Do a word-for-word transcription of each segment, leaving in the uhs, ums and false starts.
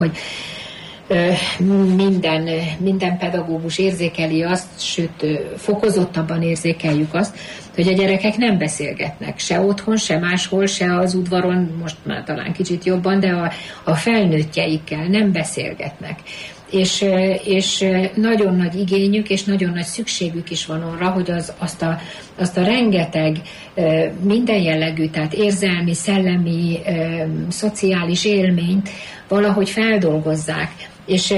hogy minden, minden pedagógus érzékeli azt, sőt fokozottabban érzékeljük azt, hogy a gyerekek nem beszélgetnek se otthon, se máshol, se az udvaron, most már talán kicsit jobban, de a, a felnőttjeikkel nem beszélgetnek. És, és nagyon nagy igényük, és nagyon nagy szükségük is van arra, hogy az, azt, a, azt a rengeteg minden jellegű, tehát érzelmi, szellemi, szociális élményt valahogy feldolgozzák. És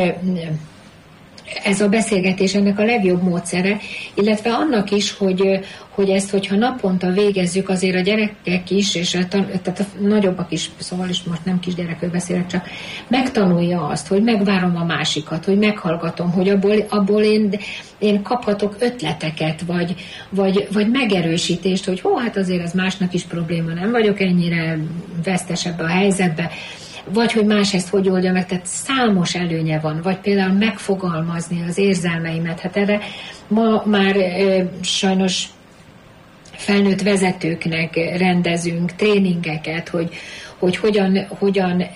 ez a beszélgetés ennek a legjobb módszere, illetve annak is, hogy, hogy ezt, hogyha naponta végezzük, azért a gyerekek is, és a, tehát a nagyobbak is, szóval is most nem kisgyerekről beszélek, csak megtanulja azt, hogy megvárom a másikat, hogy meghallgatom, hogy abból, abból én, én kaphatok ötleteket, vagy, vagy, vagy megerősítést, hogy hó, hát azért ez másnak is probléma, nem vagyok ennyire vesztes ebbe a helyzetbe, vagy hogy más ezt hogy oldja meg, tehát számos előnye van, vagy például megfogalmazni az érzelmeimet. Hát erre ma már e, sajnos felnőtt vezetőknek rendezünk tréningeket, hogy, hogy hogyan, hogyan e,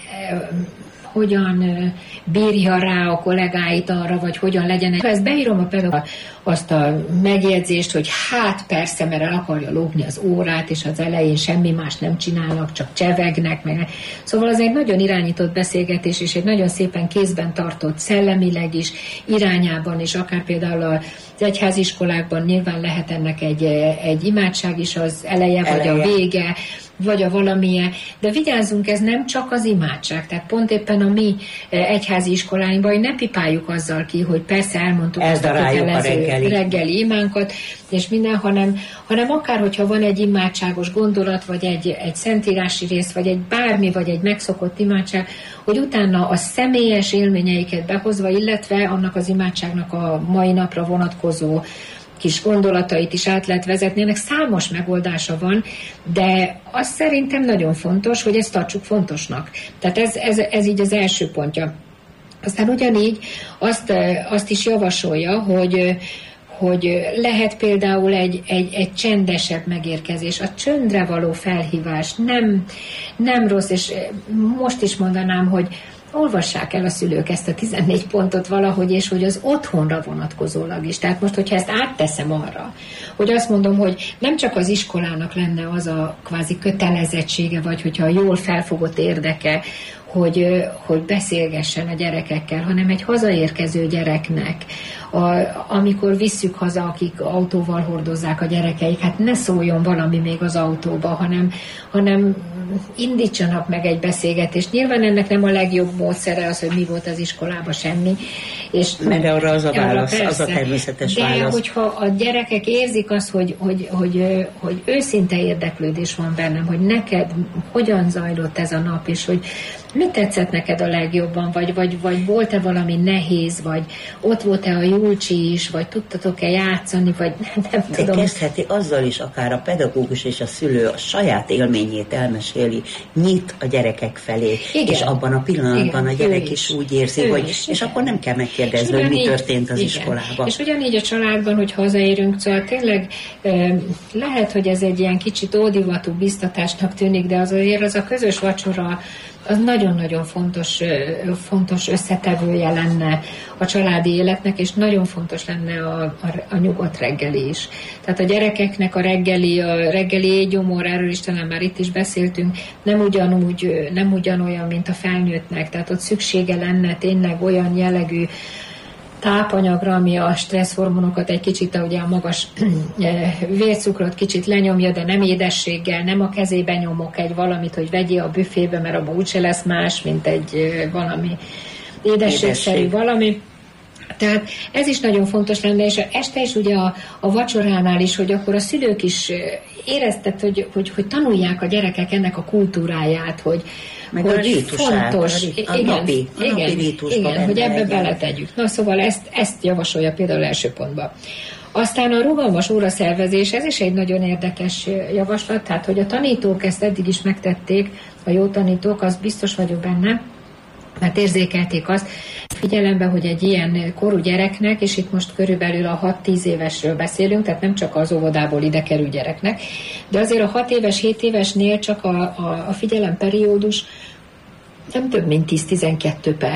hogyan bírja rá a kollégáit arra, vagy hogyan legyen. Ha ezt beírom a pedagógus azt a megjegyzést, hogy hát persze, mert el akarja lógni az órát, és az elején semmi más nem csinálnak, csak csevegnek. Meg. Szóval az egy nagyon irányított beszélgetés, és egy nagyon szépen kézben tartott szellemileg is, irányában is, akár például az egyháziskolákban nyilván lehet ennek egy, egy imádság is az eleje, eleje, vagy a vége, vagy a valamilyen, de vigyázzunk, ez nem csak az imádság, tehát pont éppen a mi egyházi iskoláinkban, hogy ne pipáljuk azzal ki, hogy persze elmondtuk ezt a kötelező reggeli. reggeli imánkat, és minden, hanem, hanem akár, hogyha van egy imádságos gondolat, vagy egy, egy szentírási rész, vagy egy bármi, vagy egy megszokott imádság, hogy utána a személyes élményeiket behozva, illetve annak az imádságnak a mai napra vonatkozó kis gondolatait is át lehet vezetni, ennek számos megoldása van, de az szerintem nagyon fontos, hogy ezt tartsuk fontosnak. Tehát ez, ez, ez így az első pontja. Aztán ugyanígy azt, azt is javasolja, hogy hogy lehet például egy, egy, egy csendesebb megérkezés, a csöndre való felhívás nem, nem rossz, és most is mondanám, hogy olvassák el a szülők ezt a tizennégy pontot valahogy, és hogy az otthonra vonatkozólag is. Tehát most, hogyha ezt átteszem arra, hogy azt mondom, hogy nem csak az iskolának lenne az a kvázi kötelezettsége, vagy hogyha jól felfogott érdeke, hogy, hogy beszélgessen a gyerekekkel, hanem egy hazaérkező gyereknek, a, amikor visszük haza, akik autóval hordozzák a gyerekeik, hát ne szóljon valami még az autóba, hanem, hanem indítsanak meg egy beszélgetést. Nyilván ennek nem a legjobb módszere az, hogy mi volt az iskolában, semmi. És mert arra az a válasz, az a természetes de válasz. De hogyha a gyerekek érzik azt, hogy, hogy, hogy, hogy őszinte érdeklődés van bennem, hogy neked hogyan zajlott ez a nap, és hogy mit tetszett neked a legjobban, vagy, vagy, vagy volt-e valami nehéz, vagy ott volt-e a Julcsi is, vagy tudtatok-e játszani, vagy nem, nem de tudom. kezdheti azzal is, akár a pedagógus és a szülő a saját élményét elmeséli, nyit a gyerekek felé, igen. És abban a pillanatban igen, a gyerek is. is úgy érzi, ő hogy, is, és igen. Akkor nem kell megkérdezni, hogy mi történt az igen. iskolában. És ugyanígy a családban, hogy hazaérünk, szóval tényleg lehet, hogy ez egy ilyen kicsit ódivatú biztatásnak tűnik, de azért az a közös vacsora az nagyon-nagyon fontos, fontos összetevője lenne a családi életnek, és nagyon fontos lenne a, a, a nyugodt reggeli is. Tehát a gyerekeknek a reggeli, a reggeli éjgyomor, erről is talán már itt is beszéltünk, nem ugyanúgy, nem ugyanolyan, mint a felnőttnek. Tehát ott szüksége lenne tényleg olyan jellegű tápanyagra, ami a stresszhormonokat egy kicsit, ugye a magas vércukrot kicsit lenyomja, de nem édességgel, nem a kezébe nyomok egy valamit, hogy vegyél a büfébe, mert abban úgyse lesz más, mint egy valami édességszerű valami. Tehát ez is nagyon fontos lenne, és este is ugye a, a vacsoránál is, hogy akkor a szülők is éreztet, hogy, hogy, hogy tanulják a gyerekek ennek a kultúráját, hogy meg hogy a rítusát, fontos, a, a igen, napi, a igen, napi igen, hogy ebbe beletegyük. Na szóval ezt, ezt javasolja például első pontban. Aztán a rugalmas óraszervezés, ez is egy nagyon érdekes javaslat, tehát hogy a tanítók ezt eddig is megtették, a jó tanítók, az biztos vagyok benne, mert érzékelték azt, figyelembe, hogy egy ilyen korú gyereknek, és itt most körülbelül a hat-tíz évesről beszélünk, tehát nem csak az óvodából ide kerül gyereknek, de azért a hat éves, hét évesnél csak a, a, a figyelemperiódus nem több mint tíz-tizenkettő perc,